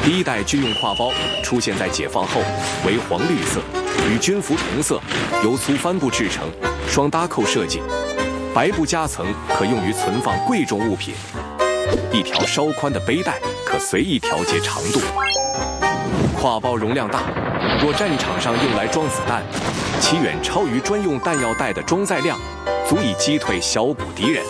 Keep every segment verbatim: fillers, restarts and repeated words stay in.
第一代军用挎包出现在解放后，为黄绿色，与军服同色，由粗帆布制成，双搭扣设计，白布夹层可用于存放贵重物品。一条稍宽的背带可随意调节长度。挎包容量大，若战场上用来装子弹，其远超于专用弹药袋的装载量，足以击退小股敌人。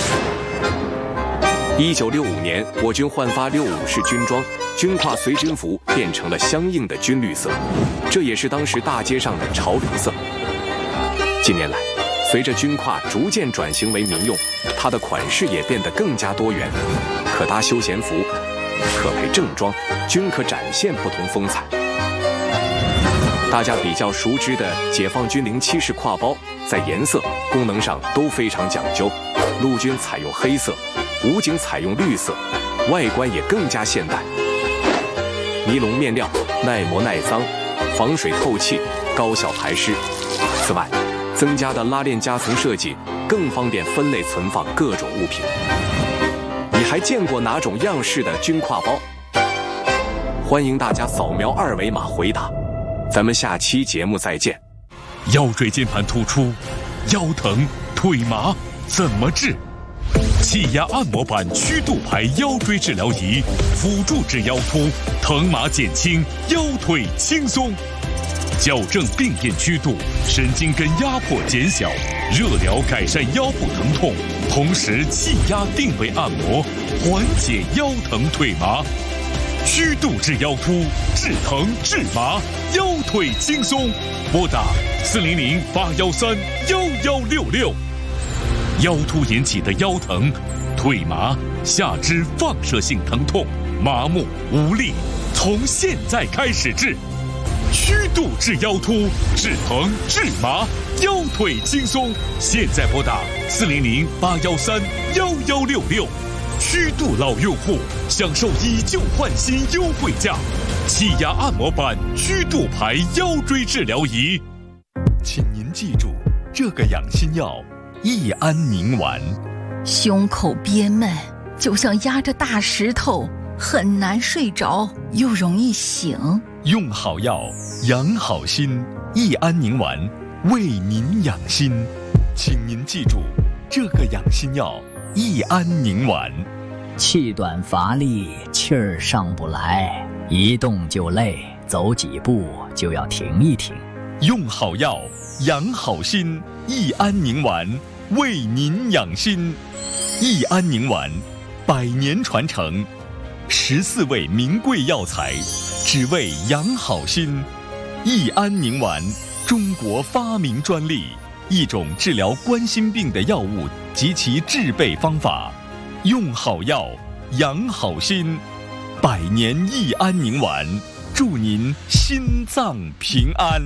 一九六五年，我军换发六五式军装，军挎随军服变成了相应的军绿色，这也是当时大街上的潮流色。近年来，随着军挎逐渐转型为民用，它的款式也变得更加多元，可搭休闲服，可配正装，均可展现不同风采。大家比较熟知的解放军零七式挎包，在颜色、功能上都非常讲究，陆军采用黑色，武警采用绿色，外观也更加现代。尼龙面料，耐磨耐脏，防水透气，高效排湿。此外，增加的拉链夹层设计更方便分类存放各种物品。你还见过哪种样式的军挎包？欢迎大家扫描二维码回答。咱们下期节目再见。 腰椎间盘突出、腰疼、腿麻怎么治？气压按摩板曲度牌腰椎治疗仪，辅助治腰突，疼麻减轻，腰腿轻松。矫正病变曲度，神经根压迫减小，热疗改善腰部疼痛，同时气压定位按摩，缓解腰疼腿麻。曲度治腰突，治疼治麻，腰腿轻松。拨打四零零八幺三幺幺六六。腰突引起的腰疼、腿麻、下肢放射性疼痛、麻木无力，从现在开始治。曲度治腰突，治疼治麻，腰腿轻松。现在拨打四零零八幺三幺幺六六。曲度老用户享受以旧换新优惠价，气压按摩板曲度牌腰椎治疗仪。请您记住这个养心药：益安宁丸。 胸口憋闷，就像压着大石头，很难睡着，又容易醒。 用好药，养好心。益安宁丸为您养心，请您记住这个养心药：益安宁丸。 气短乏力，气儿上不来，一动就累，走几步就要停一停。 用好药，养好心。益安宁丸为您养心。益安宁丸，百年传承，十四味名贵药材，只为养好心。益安宁丸，中国发明专利，一种治疗冠心病的药物及其制备方法。用好药，养好心。百年益安宁丸，祝您心脏平安。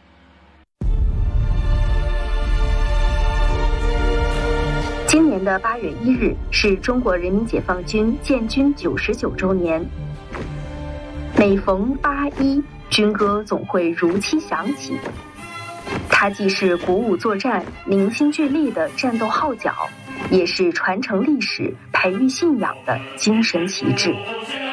今年的八月一日是中国人民解放军建军九十九周年。每逢八一，军歌总会如期响起。它既是鼓舞作战、凝心聚力的战斗号角，也是传承历史、培育信仰的精神旗帜。